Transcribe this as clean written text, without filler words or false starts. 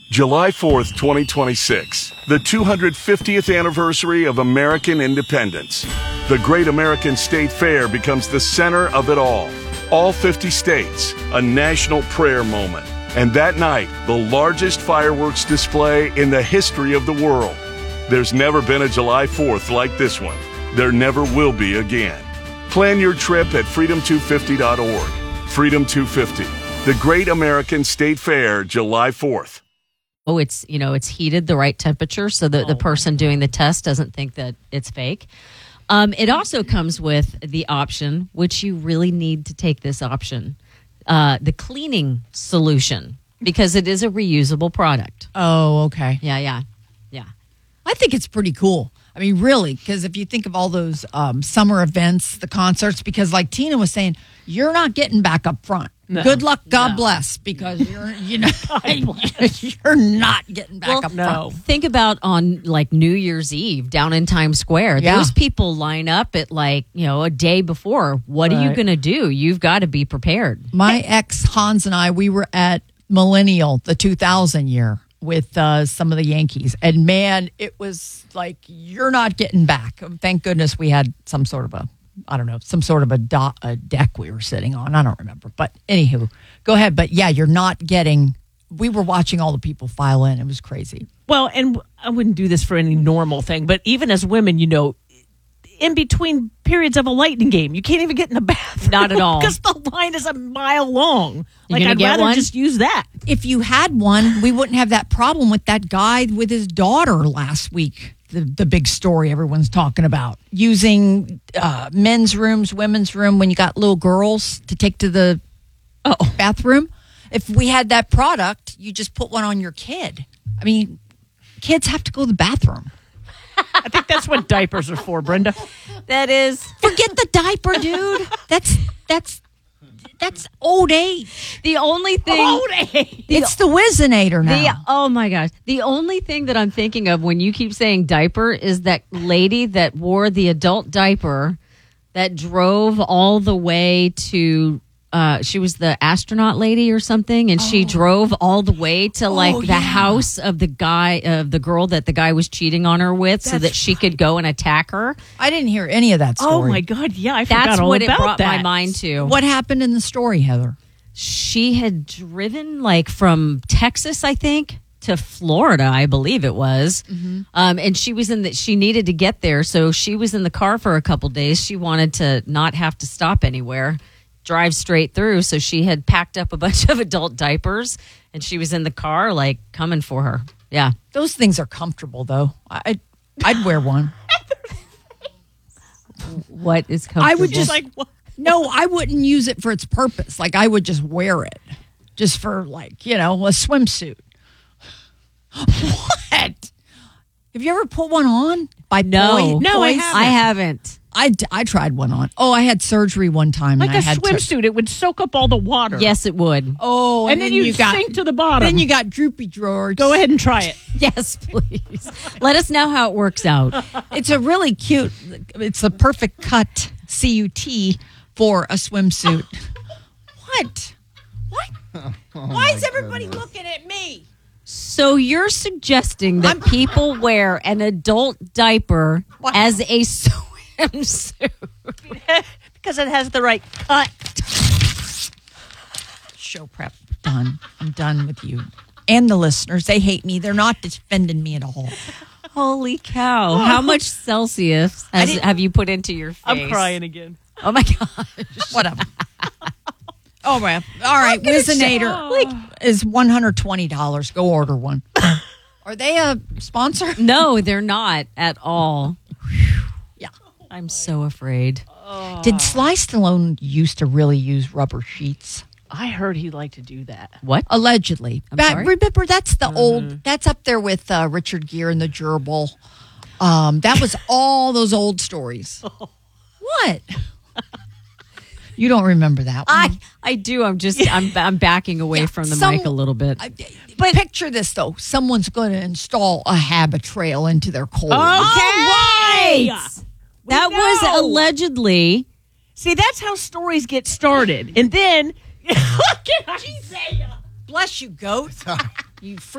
July 4th, 2026, the 250th anniversary of American independence. The Great American State Fair becomes the center of it all. All 50 states, a national prayer moment. And that night, the largest fireworks display in the history of the world. There's never been a July 4th like this one. There never will be again. Plan your trip at freedom250.org. Freedom 250, the Great American State Fair, July 4th. Oh, it's heated the right temperature so that the person doing the test doesn't think that it's fake. It also comes with the option, which you really need to take this option, the cleaning solution, because it is a reusable product. Oh, okay. Yeah. I think it's pretty cool. I mean, really, because if you think of all those summer events, the concerts, because like Tina was saying, you're not getting back up front. No. Good luck, God bless, because you're not getting back up front. Think about on like New Year's Eve down in Times Square. Yeah. Those people line up at a day before. What are you going to do? You've got to be prepared. My ex Hans and I, we were at Millennial, the 2000 year, with some of the Yankees. And man, it was like, you're not getting back. Thank goodness we had some sort of a deck we were sitting on. I don't remember. But anywho, go ahead. But yeah, you're not getting, we were watching all the people file in. It was crazy. Well, and I wouldn't do this for any normal thing, but even as women, in between periods of a Lightning game, you can't even get in the bathroom. Not at all. Because the line is a mile long. I'd rather one? just use that. If you had one, we wouldn't have that problem with that guy with his daughter last week. The big story everyone's talking about. Using men's rooms, women's room, when you got little girls to take to the bathroom. If we had that product, you just put one on your kid. I mean, kids have to go to the bathroom. I think that's what diapers are for, Brenda. That is. Forget the diaper, dude. That's old age. The only thing. Old age. It's the Whizzinator now. Oh my gosh. The only thing that I'm thinking of when you keep saying diaper is that lady that wore the adult diaper that drove all the way to. She was the astronaut lady or something, and she drove all the way to the house of the girl that the guy was cheating on her with, so that she could go and attack her. I didn't hear any of that story. Oh my God! Yeah, I forgot That's all what about it brought that. my mind to. What happened in the story, Heather? She had driven from Texas, I think, to Florida, I believe it was. Mm-hmm. And she was she needed to get there, so she was in the car for a couple days. She wanted to not have to stop anywhere. Drive straight through. So she had packed up a bunch of adult diapers and she was in the car coming for her. Yeah. Those things are comfortable though. I'd wear one. What is comfortable? I would just no, I wouldn't use it for its purpose. I would just wear it just for a swimsuit. What? Have you ever put one on? No, I haven't. I tried one on. Oh, I had surgery one time. Like a swimsuit, it would soak up all the water. Yes, it would. Oh, and then you sink to the bottom. Then you got droopy drawers. Go ahead and try it. Yes, please. Let us know how it works out. It's a really cute. It's a perfect cut. CUT for a swimsuit. What? Why is everybody looking at me? So you're suggesting that people wear an adult diaper as a swimsuit because it has the right cut. Show prep done. I'm done with you and the listeners. They hate me. They're not defending me at all. Holy cow! How much Celsius have you put into your face? I'm crying again. Oh my gosh! Whatever. All right. Whizzinator is $120. Go order one. Are they a sponsor? No, they're not at all. Yeah. I'm so afraid. Did Sly Stallone used to really use rubber sheets? I heard he liked to do that. What? Allegedly. Sorry? Remember, that's the old, that's up there with Richard Gere and the gerbil. That was all those old stories. What? You don't remember that one. I do. I'm backing away from the mic a little bit. But picture this, though. Someone's going to install a habit trail into their coal. Okay. Right. That was allegedly. See, that's how stories get started. And then, Bless you, goat. You